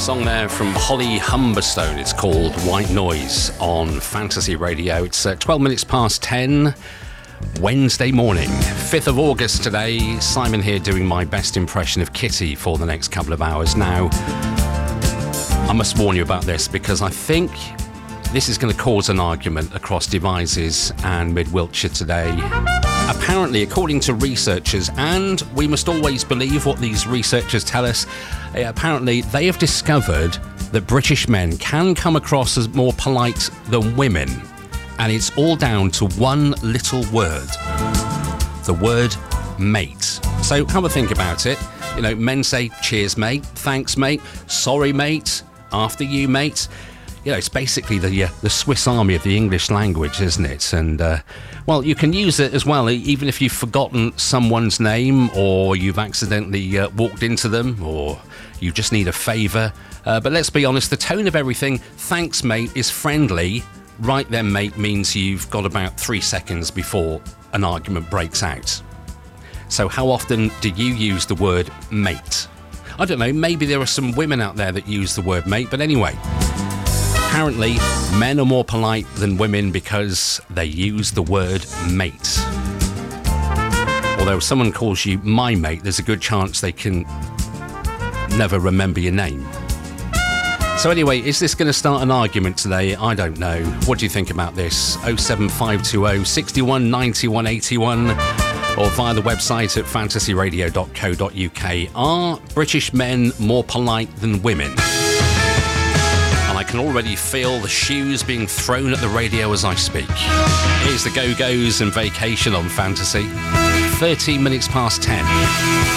Song there from Holly Humberstone. It's called White Noise on Fantasy Radio. It's 12 minutes past 10, Wednesday morning, 5th of August today. Simon here doing my best impression of Kitty for the next couple of hours. Now, I must warn you about this because I think this is going to cause an argument across Devizes and Mid Wiltshire today. Apparently, according to researchers, and we must always believe what these researchers tell us, apparently they have discovered that British men can come across as more polite than women. And it's all down to one little word. The word mate. So have a think about it. You know, men say, cheers, mate, thanks, mate, sorry, mate, after you, mate. You know, it's basically the Swiss Army of the English language, isn't it? And, well, you can use it as well, even if you've forgotten someone's name or you've accidentally walked into them or you just need a favour. But let's be honest, the tone of everything, thanks, mate, is friendly. Right then, mate, means you've got about 3 seconds before an argument breaks out. So how often do you use the word mate? I don't know, maybe there are some women out there that use the word mate, but anyway... Apparently, men are more polite than women because they use the word mate. Although if someone calls you my mate, there's a good chance they can never remember your name. So anyway, is this going to start an argument today? I don't know. What do you think about this? 07520 61 91 81 or via the website at fantasyradio.co.uk. Are British men more polite than women? I can already feel the shoes being thrown at the radio as I speak. Here's the Go-Go's and Vacation on Fantasy. 13 minutes past 10.